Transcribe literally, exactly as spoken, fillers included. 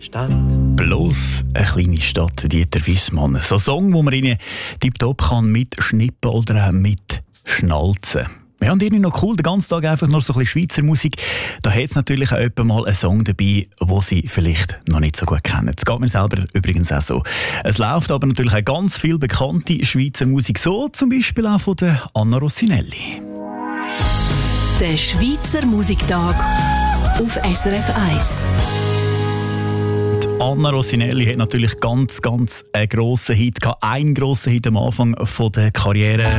Stadt. Bloß eine kleine Stadt, Dieter Wissmann. So ein Song, wo man rein tiptop kann mit Schnippen oder auch mit Schnalzen. Wir haben irgendwie noch cool, den ganzen Tag einfach nur so ein bisschen Schweizer Musik. Da hat es natürlich auch jemand mal einen Song dabei, den Sie vielleicht noch nicht so gut kennen. Das geht mir selber übrigens auch so. Es läuft aber natürlich auch ganz viel bekannte Schweizer Musik, so zum Beispiel auch von der Anna Rossinelli. Der Schweizer Musiktag auf S R F eins. Anna Rossinelli hat natürlich ganz, ganz einen grossen Hit gehabt. Einen grossen Hit am Anfang von der Karriere.